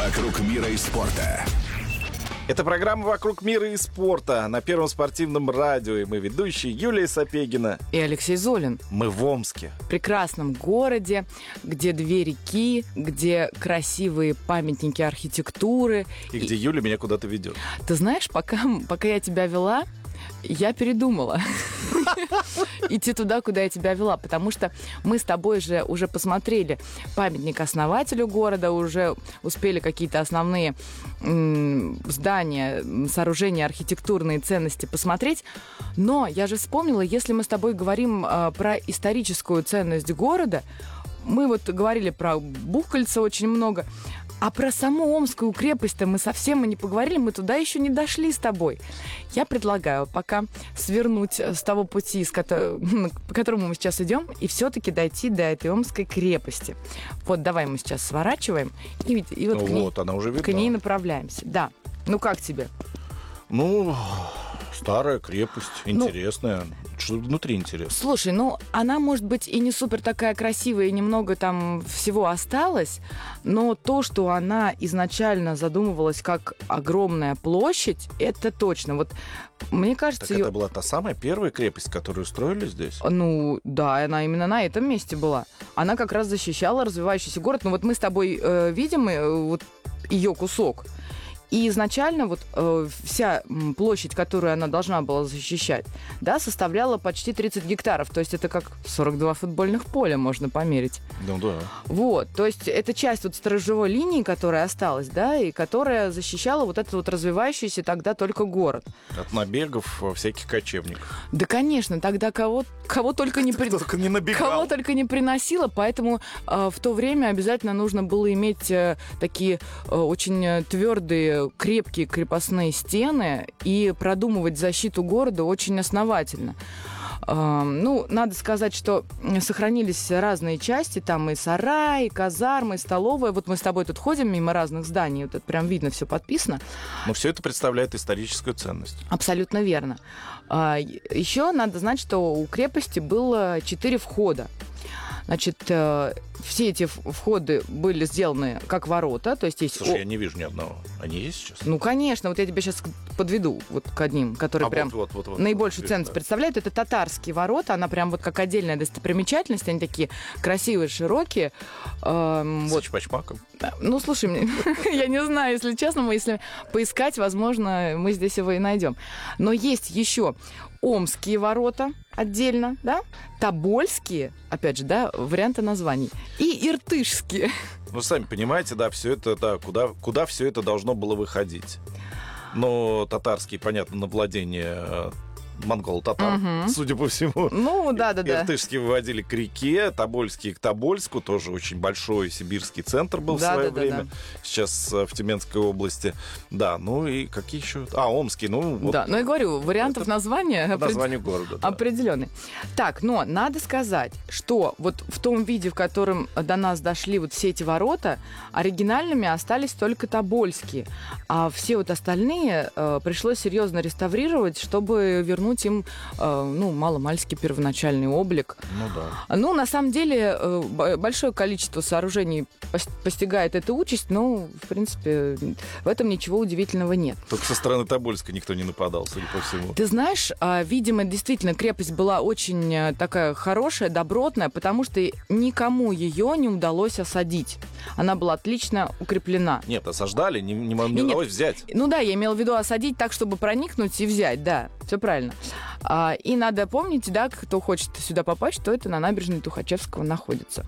«Вокруг мира и спорта». Это программа «Вокруг мира и спорта» на Первом спортивном радио. И мы ведущие Юлия Сапегина и Алексей Золин. Мы в Омске. В прекрасном городе, где две реки, где красивые памятники архитектуры. И где Юля меня куда-то ведет. Ты знаешь, пока я тебя вела, я передумала идти туда, куда я тебя вела, потому что мы с тобой же уже посмотрели памятник основателю города, уже успели какие-то основные здания, сооружения, архитектурные ценности посмотреть. Но я же вспомнила, если мы с тобой говорим про историческую ценность города, мы вот говорили про Бухгольца очень много, а про саму Омскую крепость-то мы совсем и не поговорили, мы туда еще не дошли с тобой. Я предлагаю пока свернуть с того пути, по которому мы сейчас идем, и все-таки дойти до этой Омской крепости. Вот давай мы сейчас сворачиваем, и вот она уже видна. К ней направляемся. Да. Ну как тебе? Старая крепость, интересная. Что внутри интересно? Слушай, она, может быть, и не супер такая красивая, и немного там всего осталось, но то, что она изначально задумывалась как огромная площадь, это точно. Вот мне кажется... Так это была та самая первая крепость, которую строили здесь? Да, она именно на этом месте была. Она как раз защищала развивающийся город. Вот мы с тобой видим вот ее кусок. И изначально вся площадь, которую она должна была защищать, да, составляла почти 30 гектаров. То есть это как 42 футбольных поля можно померить. Ну да. Вот, то есть это часть сторожевой линии, которая осталась, да, и которая защищала вот этот развивающийся тогда только город. От набегов всяких кочевников. Да, конечно, тогда кого только не приносило, поэтому в то время обязательно нужно было иметь такие очень твердые, крепкие крепостные стены и продумывать защиту города очень основательно. Надо сказать, что сохранились разные части, там и сарай, и казармы, и столовая. Вот мы с тобой тут ходим мимо разных зданий, вот это прям видно, все подписано. Но все это представляет историческую ценность. Абсолютно верно. Еще надо знать, что у крепости было 4 входа. Значит, все эти входы были сделаны как ворота, то есть есть... Слушай, я не вижу ни одного. Они есть сейчас? Конечно, вот я тебя сейчас подведу к одним, которые прям наибольшую ценность представляют. Это татарские ворота, она прям как отдельная достопримечательность, они такие красивые, широкие. С чпачмаком? Слушай, я не знаю, если честно, если поискать, возможно, мы здесь его и найдем. Но есть еще Омские ворота отдельно, да, Тобольские, опять же, да, варианты названий, и Иртышские. Сами понимаете, да, все это, да, куда все это должно было выходить. Но татарские, понятно, на владение монголо-татар, судя по всему. Да. Иртышские выводили к реке, Тобольские к Тобольску, тоже очень большой сибирский центр был в свое время. Да. Сейчас в Тюменской области. Да, и какие еще? Омский, Да, я говорю, вариантов названия... Название города, да. Определенный. Так, но надо сказать, что вот в том виде, в котором до нас дошли все эти ворота, оригинальными остались только Тобольские. А все остальные пришлось серьезно реставрировать, чтобы вернуть им, маломальский первоначальный облик. На самом деле, большое количество сооружений постигает эту участь, но, в принципе, в этом ничего удивительного нет. Только со стороны Тобольска никто не нападал, судя по всему. Ты знаешь, видимо, действительно, крепость была очень такая хорошая, добротная, потому что никому ее не удалось осадить. Она была отлично укреплена. Нет, осаждали, не удалось взять. Да, я имела в виду осадить так, чтобы проникнуть и взять, да, все правильно. И надо помнить, да, кто хочет сюда попасть, что это на набережной Тухачевского находится.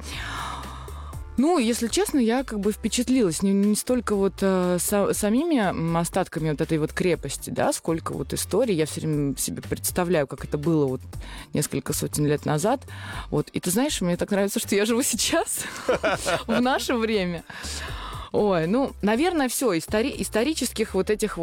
Если честно, я впечатлилась не столько самими остатками этой крепости, да, сколько истории. Я все время себе представляю, как это было несколько сотен лет назад. И ты знаешь, мне так нравится, что я живу сейчас, в наше время. Наверное, все. Исторических этих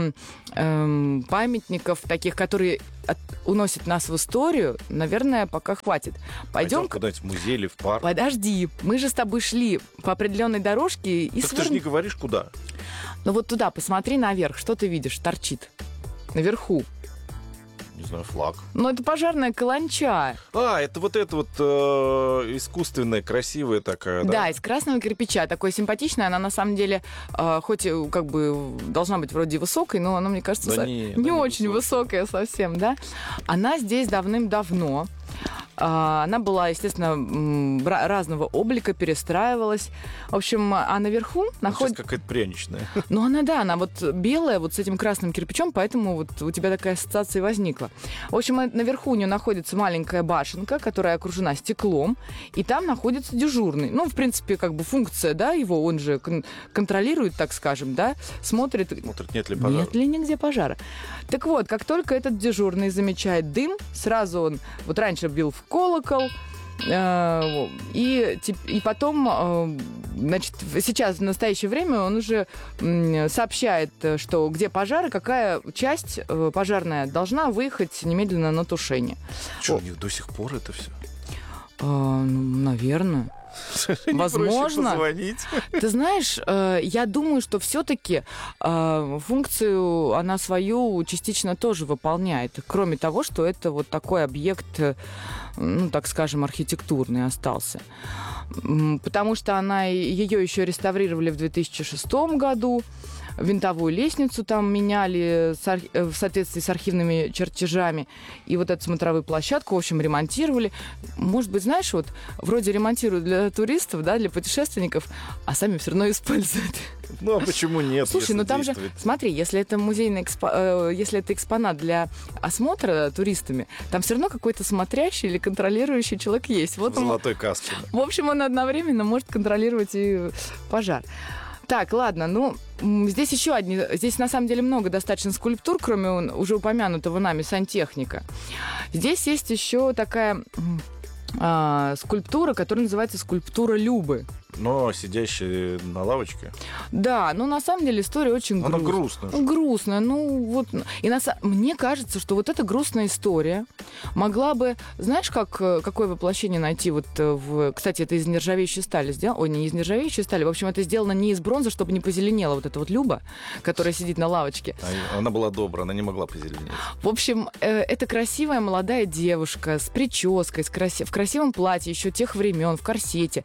памятников, таких, которые уносит нас в историю, наверное, пока хватит. Пойдем куда-нибудь в музей или в парк. Подожди, мы же с тобой шли по определенной дорожке и... Так ты же не говоришь, куда. Туда, посмотри наверх, что ты видишь, торчит наверху. Не знаю, флаг. Ну, это пожарная каланча. Это вот искусственная, красивая такая, да? Да, из красного кирпича. Такой симпатичная. Она, на самом деле, хоть как бы должна быть вроде высокой, но она, мне кажется, не очень высокая совсем, да? Она здесь давным-давно. Она была, естественно, разного облика, перестраивалась. В общем, а наверху находится... Сейчас какая-то пряничная. Ну, она вот белая, вот с этим красным кирпичом, поэтому вот у тебя такая ассоциация возникла. В общем, наверху у нее находится маленькая башенка, которая окружена стеклом, и там находится дежурный. Ну, в принципе, как бы функция, да, его, он же контролирует, так скажем, да, смотрит, нет ли пожара. Нет ли нигде пожара. Так вот, как только этот дежурный замечает дым, сразу он, вот раньше бил в колокол, и потом, значит, сейчас, в настоящее время, он уже сообщает, что где пожар, и какая часть пожарная должна выехать немедленно на тушение. Что, у них до сих пор это все? Наверное. Возможно. Ты знаешь, я думаю, что все-таки функцию она свою частично тоже выполняет. Кроме того, что это вот такой объект, ну, так скажем, архитектурный остался. Потому что ее еще реставрировали в 2006 году. Винтовую лестницу там меняли в соответствии с архивными чертежами. И вот эту смотровую площадку, в общем, ремонтировали. Может быть, знаешь, вот вроде ремонтируют для туристов, да, для путешественников, а сами все равно используют. Ну, а почему нет? Слушай, ну там же, смотри, если это если это экспонат для осмотра туристами, там все равно какой-то смотрящий или контролирующий человек есть. Вот золотой каске. В общем, он одновременно может контролировать и пожар. Так, ладно, ну, здесь еще здесь на самом деле много достаточно скульптур, кроме уже упомянутого нами сантехника. Здесь есть еще такая скульптура, которая называется скульптура Любы. Но сидящая на лавочке. Да, но на самом деле история очень грустная. Она грустная. Грустная, ну вот. И мне кажется, что вот эта грустная история могла бы, знаешь, какое воплощение найти вот кстати, это из нержавеющей стали сделано. Ой, не из нержавеющей стали. В общем, это сделано не из бронзы, чтобы не позеленела вот эта вот Люба, которая сидит на лавочке. Она была добрая, она не могла позеленеть. В общем, это красивая молодая девушка с прической, в красивом платье еще тех времен, в корсете.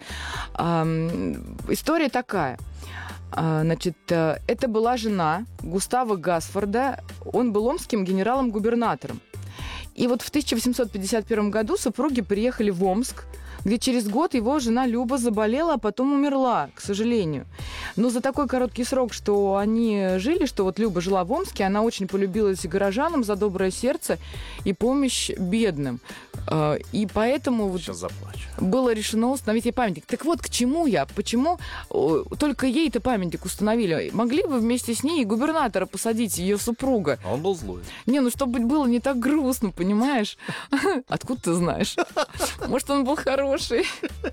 История такая. Значит, это была жена Густава Гасфорда. Он был омским генералом-губернатором. И вот в 1851 году супруги приехали в Омск, где через год его жена Люба заболела, а потом умерла, к сожалению. Но за такой короткий срок, что они жили, что вот Люба жила в Омске, она очень полюбилась горожанам за доброе сердце и помощь бедным. И поэтому сейчас заплачу. Было решено установить ей памятник. Так вот, к чему я? Почему только ей-то памятник установили? Могли бы вместе с ней и губернатора посадить, ее супруга? А он был злой. Не, ну чтобы было не так грустно, понимаешь? Откуда ты знаешь? Может, он был хороший,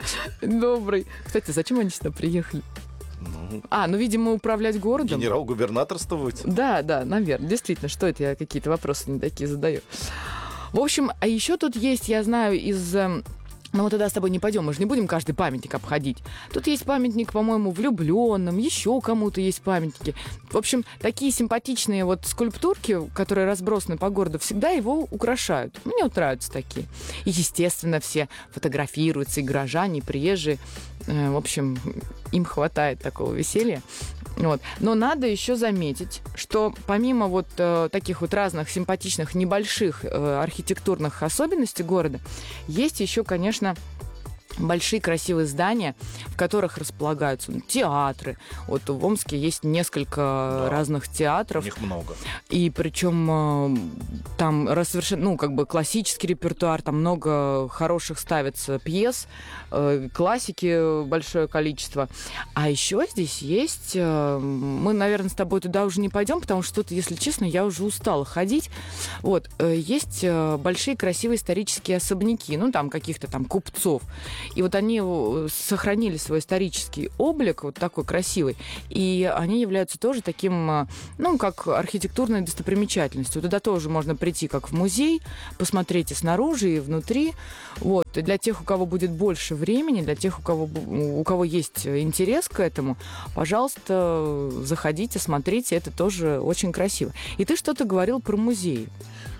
добрый. Кстати, зачем они сюда приехали? Ну, видимо, управлять городом. Генерал-губернаторствовать? Да, наверное. Действительно, что это я какие-то вопросы не такие задаю. В общем, а еще тут есть, я знаю, ну, мы тогда с тобой не пойдем, мы же не будем каждый памятник обходить. Тут есть памятник, по-моему, влюбленным, еще кому-то есть памятники. В общем, такие симпатичные вот скульптурки, которые разбросаны по городу, всегда его украшают. Мне вот нравятся такие. И, естественно, все фотографируются, и горожане, и приезжие. В общем, им хватает такого веселья. Вот. Но надо еще заметить, что помимо вот таких вот разных симпатичных небольших архитектурных особенностей города, есть еще, конечно, большие красивые здания, в которых располагаются театры. Вот в Омске есть несколько разных театров. Их много. И причем там совершенно, классический репертуар, там много хороших ставится пьес, классики большое количество. А еще здесь есть... Мы, наверное, с тобой туда уже не пойдем, потому что, если честно, я уже устала ходить. Вот. Есть большие красивые исторические особняки, там каких-то там купцов. И вот они сохранили свой исторический облик, вот такой красивый, и они являются тоже таким, как архитектурной достопримечательностью. Туда тоже можно прийти как в музей, посмотреть и снаружи, и внутри. Вот. И для тех, у кого будет больше времени, для тех, у кого есть интерес к этому, пожалуйста, заходите, смотрите, это тоже очень красиво. И ты что-то говорил про музей.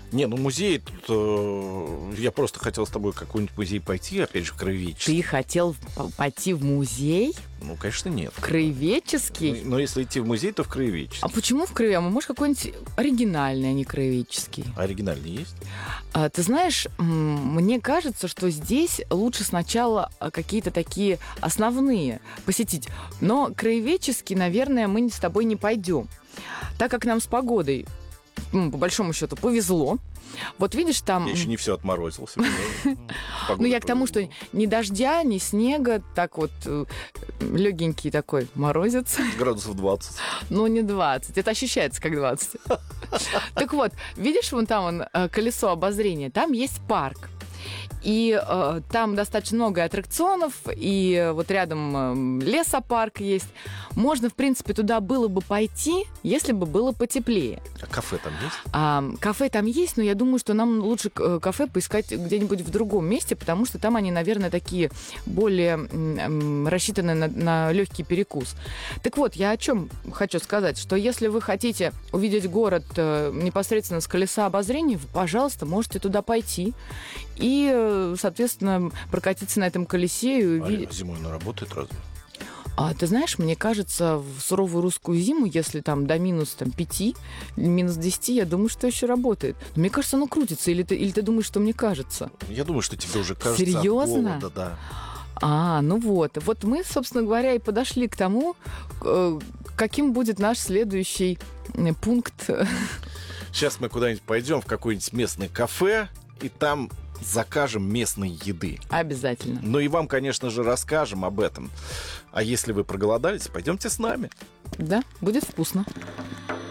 Не, ну музей, тут, я просто хотел с тобой в какой-нибудь музей пойти, опять же, в краеведческий. Ты хотел пойти в музей? Ну, конечно, нет. В краеведческий? Но если идти в музей, то в краеведческий. А почему в краеведческий? Может, какой-нибудь оригинальный, а не краеведческий? Оригинальный есть? Ты знаешь, мне кажется, что здесь лучше сначала какие-то такие основные посетить. Но краеведческий, наверное, мы с тобой не пойдем. Так как нам с погодой, по большому счету, повезло. Вот видишь, там... Я еще не все отморозился. Ну, я к тому, что ни дождя, ни снега, так вот легенький такой морозец. Градусов 20. Ну, не 20. Это ощущается как 20. Так вот, видишь, вон там колесо обозрения, там есть парк. И там достаточно много аттракционов, и вот рядом лесопарк есть. Можно, в принципе, туда было бы пойти, если бы было потеплее. А кафе там есть? Кафе там есть, но я думаю, что нам лучше кафе поискать где-нибудь в другом месте, потому что там они, наверное, такие более рассчитаны на легкий перекус. Так вот, я о чем хочу сказать, что если вы хотите увидеть город непосредственно с колеса обозрения, вы, пожалуйста, можете туда пойти и, соответственно, прокатиться на этом колесе и увидеть. А зимой оно работает разве? Ты знаешь, мне кажется, в суровую русскую зиму, если там до минус 5, минус 10, я думаю, что еще работает. Но мне кажется, оно крутится. Или ты думаешь, что мне кажется? Я думаю, что тебе уже кажется. Серьезно? От голода, да. Ну вот. Вот мы, собственно говоря, и подошли к тому, каким будет наш следующий пункт. Сейчас мы куда-нибудь пойдем в какое-нибудь местное кафе, и там закажем местной еды. Обязательно. Ну и вам, конечно же, расскажем об этом. А если вы проголодались, пойдемте с нами. Да, будет вкусно.